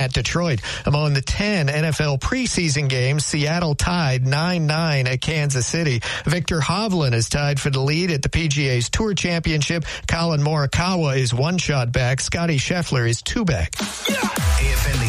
at Detroit. Among the 10 NFL preseason games, Seattle tied 9-9 at Kansas City. Victor Hovland is tied for the lead at the PGA's Tour Championship. Colin Morikawa is 1 shot back. Scotty Scheffler is 2 back. AFN